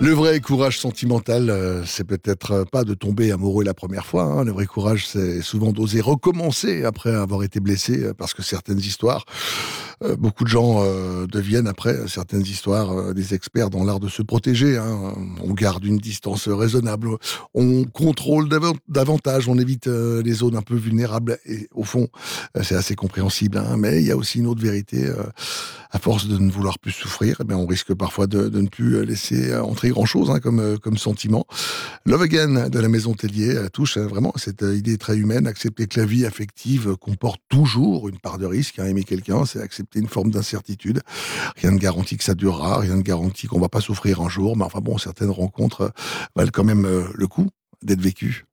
Le vrai courage sentimental, c'est peut-être pas de tomber amoureux la première fois, hein. Le vrai courage, c'est souvent d'oser recommencer après avoir été blessé, parce que certaines histoires, beaucoup de gens, deviennent après certaines histoires, des experts dans l'art de se protéger, hein. On garde une distance raisonnable, on contrôle davantage, on évite, les zones un peu vulnérables et au fond, c'est assez compréhensible, hein. Mais il y a aussi une autre vérité, à force de ne vouloir plus souffrir, eh bien, on risque parfois de ne plus laisser entrer grand-chose, hein, comme sentiment. Love Again de la Maison Tellier touche vraiment à cette idée très humaine, accepter que la vie affective comporte toujours une part de risque, hein. Aimer quelqu'un, c'est accepter une forme d'incertitude. Rien ne garantit que ça durera, rien ne garantit qu'on va pas souffrir un jour, mais enfin bon, certaines rencontres valent quand même le coup d'être vécues.